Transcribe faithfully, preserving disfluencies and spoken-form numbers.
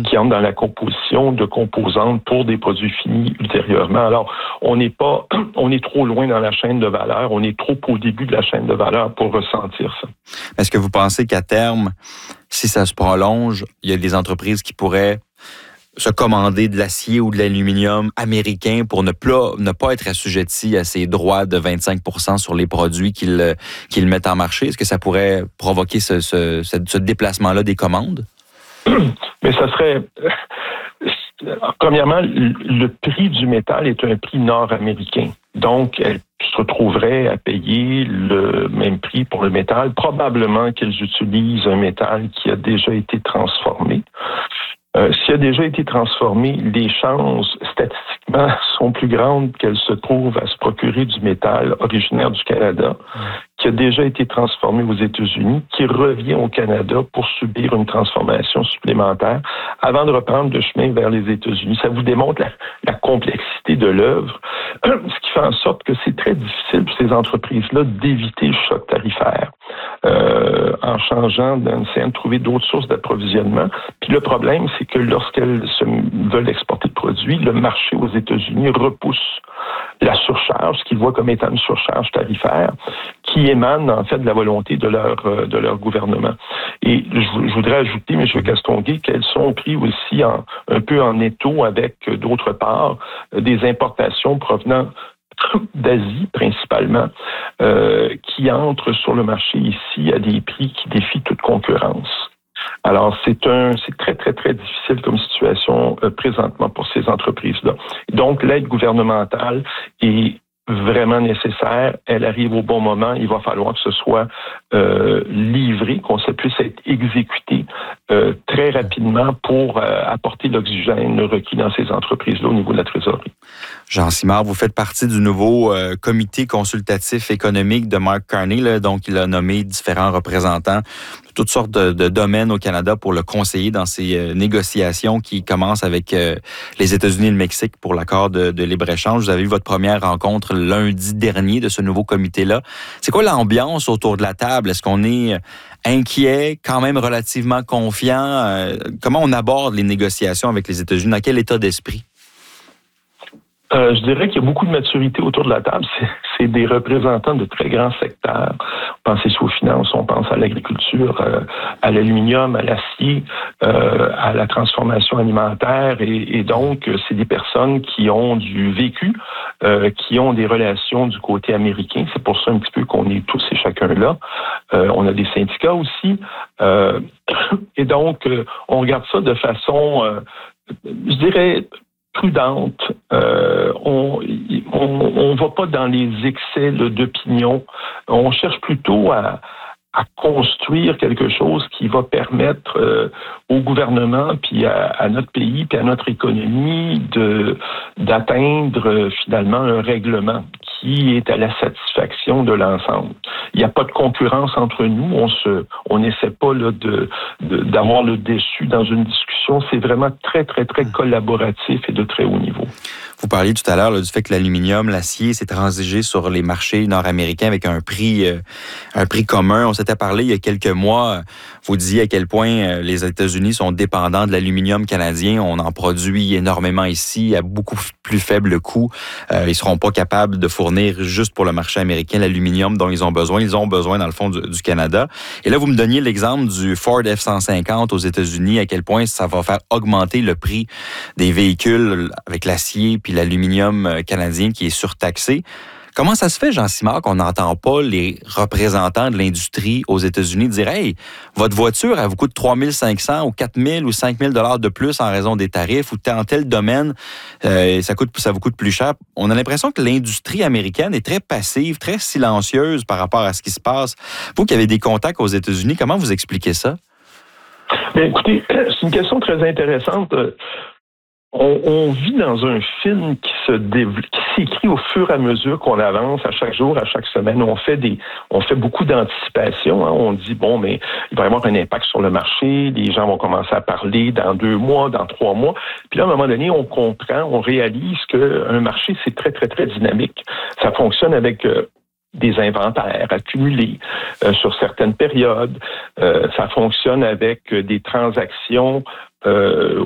qui entrent dans la composition de composantes pour des produits finis ultérieurement. Alors, on n'est pas, on est trop loin dans la chaîne de valeur, on est trop au début de la chaîne de valeur pour ressentir ça. Est-ce que vous pensez qu'à terme, si ça se prolonge, il y a des entreprises qui pourraient se commander de l'acier ou de l'aluminium américain pour ne, pla- ne pas être assujettis à ces droits de vingt-cinq pour cent sur les produits qu'ils, qu'ils mettent en marché? Est-ce que ça pourrait provoquer ce, ce, ce, ce déplacement-là des commandes? Mais ça serait... Premièrement, le prix du métal est un prix nord-américain. Donc, elles se retrouveraient à payer le même prix pour le métal. Probablement qu'elles utilisent un métal qui a déjà été transformé. Euh, s'il a déjà été transformé, les chances statistiquement sont plus grandes qu'elle se trouve à se procurer du métal originaire du Canada, qui a déjà été transformé aux États-Unis, qui revient au Canada pour subir une transformation supplémentaire avant de reprendre le chemin vers les États-Unis. Ça vous démontre la, la complexité de l'œuvre, ce qui fait en sorte que c'est très difficile pour ces entreprises-là d'éviter le choc tarifaire. Euh, en changeant, d'essayant de trouver d'autres sources d'approvisionnement. Puis le problème, c'est que lorsqu'elles se veulent exporter de produits, le marché aux États-Unis repousse la surcharge, ce qu'ils voient comme étant une surcharge tarifaire, qui émane en fait de la volonté de leur de leur gouvernement. Et je, je voudrais ajouter, M. Castonguay, qu'elles sont prises aussi en, un peu en étau avec, d'autre part, des importations provenant d'Asie principalement, euh, qui entrent sur le marché ici à des prix qui défient toute concurrence. Alors, c'est un, c'est très, très, très difficile comme situation euh, présentement pour ces entreprises-là. Donc, l'aide gouvernementale est vraiment nécessaire. Elle arrive au bon moment. Il va falloir que ce soit euh, livré, qu'on ça puisse être exécuté euh, très rapidement pour euh, apporter l'oxygène requis dans ces entreprises-là au niveau de la trésorerie. Jean Simard, vous faites partie du nouveau euh, comité consultatif économique de Mark Carney, là, donc il a nommé différents représentants de toutes sortes de, de domaines au Canada pour le conseiller dans ces euh, négociations qui commencent avec euh, les États-Unis et le Mexique pour l'accord de, de libre-échange. Vous avez eu votre première rencontre lundi dernier de ce nouveau comité-là. C'est quoi l'ambiance autour de la table? Est-ce qu'on est inquiet, quand même relativement confiant? Euh, comment on aborde les négociations avec les États-Unis? Dans quel état d'esprit? Euh, je dirais qu'il y a beaucoup de maturité autour de la table. C'est, c'est des représentants de très grands secteurs. On pense aux finances, on pense à l'agriculture, euh, à l'aluminium, à l'acier, euh, à la transformation alimentaire. Et, et donc, c'est des personnes qui ont du vécu, euh, qui ont des relations du côté américain. C'est pour ça un petit peu qu'on est tous et chacun là. Euh, on a des syndicats aussi. Euh, et donc, euh, on regarde ça de façon, euh, je dirais, prudente. Euh, on on on va pas dans les excès là, d'opinion. On cherche plutôt à à construire quelque chose qui va permettre euh, au gouvernement puis à, à notre pays puis à notre économie de d'atteindre euh, finalement un règlement qui est à la satisfaction de l'ensemble. Il n'y a pas de concurrence entre nous. On se, on n'essaie pas là, de, de d'avoir le dessus dans une discussion. C'est vraiment très très très collaboratif et de très haut niveau. Vous parliez tout à l'heure là, du fait que l'aluminium, l'acier s'est transigé sur les marchés nord-américains avec un prix, euh, un prix commun. On s'était parlé il y a quelques mois. Vous disiez à quel point euh, les États-Unis sont dépendants de l'aluminium canadien. On en produit énormément ici à beaucoup plus faible coût. Euh, ils seront pas capables de fournir juste pour le marché américain l'aluminium dont ils ont besoin. Ils ont besoin dans le fond du, du Canada. Et là, vous me donniez l'exemple du Ford F cent cinquante aux États-Unis. À quel point ça va faire augmenter le prix des véhicules avec l'acier puis l'aluminium canadien qui est surtaxé. Comment ça se fait, Jean Simard, qu'on n'entend pas les représentants de l'industrie aux États-Unis dire « Hey, votre voiture, elle vous coûte trois mille cinq cents ou quatre mille ou cinq mille dollars de plus en raison des tarifs ou dans tel domaine, euh, ça, coûte, ça vous coûte plus cher. » On a l'impression que l'industrie américaine est très passive, très silencieuse par rapport à ce qui se passe. Vous qui avez des contacts aux États-Unis, comment vous expliquez ça? Bien, écoutez, c'est une question très intéressante. On, on vit dans un film qui se développe, qui s'écrit au fur et à mesure qu'on avance, à chaque jour, à chaque semaine. On fait des, on fait beaucoup d'anticipation. Hein. On dit bon, mais il va y avoir un impact sur le marché. Les gens vont commencer à parler dans deux mois, dans trois mois. Puis là, à un moment donné, on comprend, on réalise qu'un marché c'est très, très, très dynamique. Ça fonctionne avec euh, des inventaires accumulés euh, sur certaines périodes. Euh, ça fonctionne avec euh, des transactions Euh,